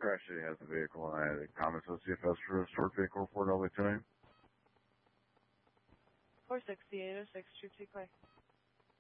Crash City has the vehicle, and I had a comment to CFS for a stored vehicle report all the way tonight. 46806, Troop 2 Clay.